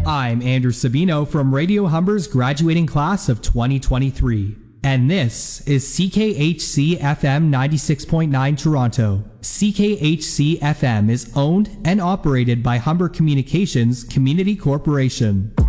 I'm Andrew Sabino from Radio Humber's graduating class of 2023, and this is CKHC FM 96.9 Toronto. CKHC FM is owned and operated by Humber Communications Community Corporation.